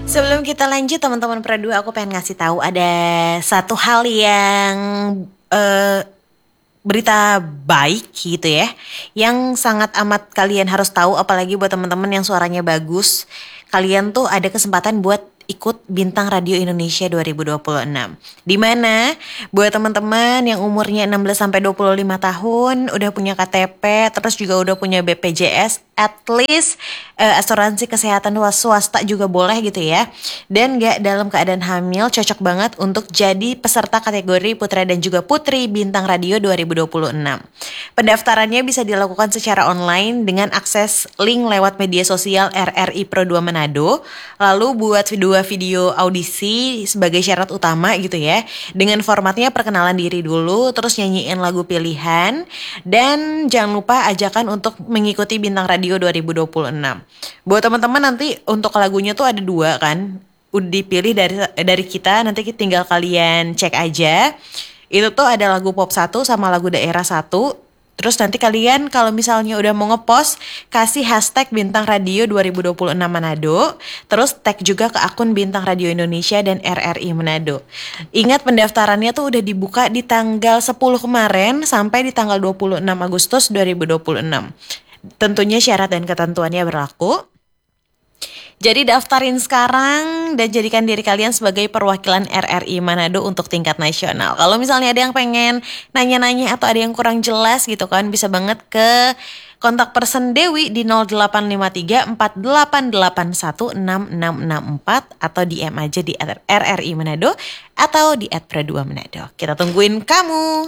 Sebelum kita lanjut teman-teman Pradua, aku pengen ngasih tahu ada satu hal yang eh, berita baik gitu ya, yang sangat amat kalian harus tahu, apalagi buat teman-teman yang suaranya bagus. Kalian tuh ada kesempatan buat ikut Bintang Radio Indonesia 2026. Di mana buat teman-teman yang umurnya 16 sampai 25 tahun, udah punya KTP, terus juga udah punya BPJS, at least asuransi kesehatan swasta juga boleh gitu ya. Dan gak dalam keadaan hamil, cocok banget untuk jadi peserta kategori putra dan juga putri Bintang Radio 2026. Pendaftarannya bisa dilakukan secara online dengan akses link lewat media sosial RRI Pro 2 Manado. Lalu buat dua video audisi sebagai syarat utama gitu ya. Dengan formatnya perkenalan diri dulu, terus nyanyiin lagu pilihan, dan jangan lupa ajakan untuk mengikuti Bintang Radio 2026. Buat teman-teman nanti untuk lagunya tuh ada dua kan, udah dipilih dari kita, nanti tinggal kalian cek aja. Itu tuh ada lagu pop satu sama lagu daerah satu. Terus nanti kalian kalau misalnya udah mau ngepost, kasih hashtag Bintang Radio 2026 Manado. Terus tag juga ke akun Bintang Radio Indonesia dan RRI Manado. Ingat pendaftarannya tuh udah dibuka di tanggal 10 kemarin sampai di tanggal 26 Agustus 2026. Tentunya syarat dan ketentuannya berlaku. Jadi daftarin sekarang dan jadikan diri kalian sebagai perwakilan RRI Manado untuk tingkat nasional. Kalau misalnya ada yang pengen nanya-nanya atau ada yang kurang jelas gitu kan, bisa banget ke kontak person Dewi di 0853 48816664 atau DM aja di RRI Manado atau di @Pro2 Manado. Kita tungguin kamu.